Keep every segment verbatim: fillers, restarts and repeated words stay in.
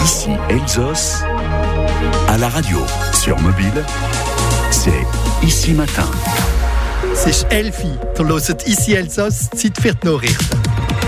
Ici Elsos, à la radio, sur mobile, c'est Ici Matin. C'est Elfi, du hört Ici Elsos, Zeit für die Nachrichten.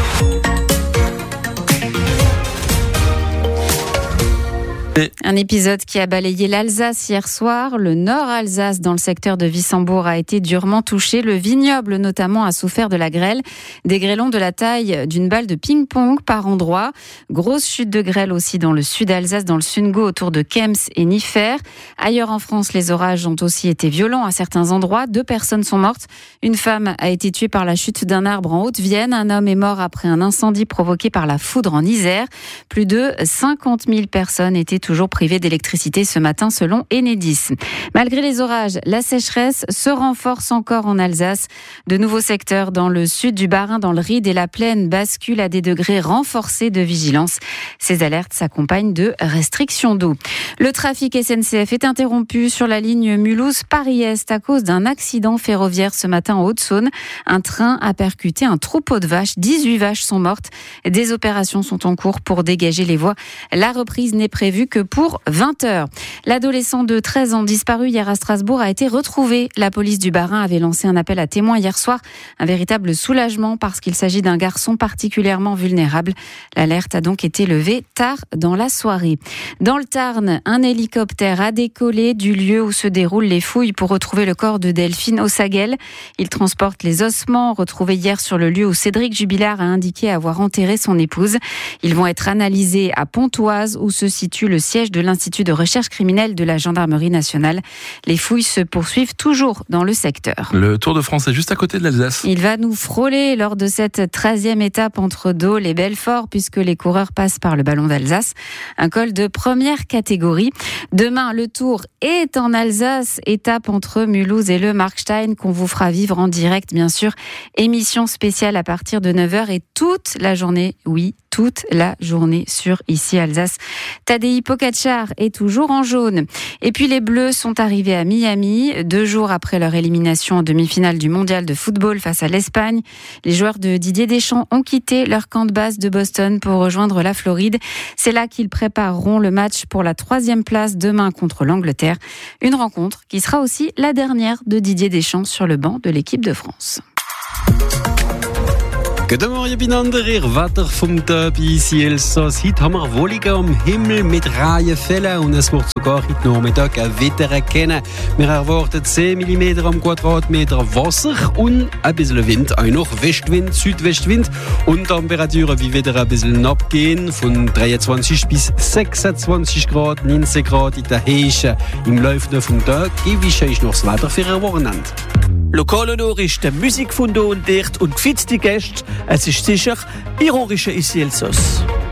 Un épisode qui a balayé l'Alsace hier soir. Le nord Alsace, dans le secteur de Wissembourg, a été durement touché. Le vignoble, notamment, a souffert de la grêle. Des grêlons de la taille d'une balle de ping-pong par endroit. Grosse chute de grêle aussi dans le sud Alsace, dans le Sungo, autour de Kems et Niffer. Ailleurs en France, les orages ont aussi été violents à certains endroits. Deux personnes sont mortes. Une femme a été tuée par la chute d'un arbre en Haute-Vienne. Un homme est mort après un incendie provoqué par la foudre en Isère. Plus de cinquante mille personnes étaient toujours privées d'électricité ce matin selon Enedis. Malgré les orages, la sécheresse se renforce encore en Alsace. De nouveaux secteurs dans le sud du Bas-Rhin, dans le Ried et la Plaine basculent à des degrés renforcés de vigilance. Ces alertes s'accompagnent de restrictions d'eau. Le trafic S N C F est interrompu sur la ligne Mulhouse-Paris-Est à cause d'un accident ferroviaire ce matin en Haute-Saône. Un train a percuté un troupeau de vaches. dix-huit vaches sont mortes. Des opérations sont en cours pour dégager les voies. La reprise n'est prévue que pour vingt heures. L'adolescent de treize ans disparu hier à Strasbourg a été retrouvé. La police du Bas-Rhin avait lancé un appel à témoins hier soir. Un véritable soulagement parce qu'il s'agit d'un garçon particulièrement vulnérable. L'alerte a donc été levée tard dans la soirée. Dans le Tarn, un hélicoptère a décollé du lieu où se déroulent les fouilles pour retrouver le corps de Delphine Ossaguel. Il transporte les ossements retrouvés hier sur le lieu où Cédric Jubilard a indiqué avoir enterré son épouse. Ils vont être analysés à Pontoise où se situe le siège de l'Institut de recherche criminelle de la Gendarmerie nationale. Les fouilles se poursuivent toujours dans le secteur. Le Tour de France est juste à côté de l'Alsace. Il va nous frôler lors de cette treizième étape entre Dole et Belfort puisque les coureurs passent par le Ballon d'Alsace. Un col de première catégorie. Demain, le Tour est en Alsace. Étape entre Mulhouse et le Markstein qu'on vous fera vivre en direct, bien sûr. Émission spéciale à partir de neuf heures et toute la journée, oui, toute la journée sur Ici Alsace. Tadej Pogačar est toujours en jaune. Et puis les Bleus sont arrivés à Miami, deux jours après leur élimination en demi-finale du mondial de football face à l'Espagne. Les joueurs de Didier Deschamps ont quitté leur camp de base de Boston pour rejoindre la Floride. C'est là qu'ils prépareront le match pour la troisième place demain contre l'Angleterre. Une rencontre qui sera aussi la dernière de Didier Deschamps sur le banc de l'équipe de France. Guten Morgen miteinander, ihr Wetter vom Derby Ici Elsos. Heute haben wir Wolken am Himmel mit Regenfällen und es wird sogar heute Nachmittag ein Wetter erkennen. Wir erwarten zehn Millimeter am Quadratmeter Wasser und ein bisschen Wind, auch noch Westwind, Südwestwind und Temperaturen wie wieder ein bisschen abgehen von dreiundzwanzig bis sechsundzwanzig Grad, neunzehn Grad in der Heische. Im Laufe vom Tag gewische ist noch das Wetter für ein Wochenende. Lokale Nachrichten, Musik von da und dort und gefitzte Gäste. Es ist sicher ironische Ici Elsos.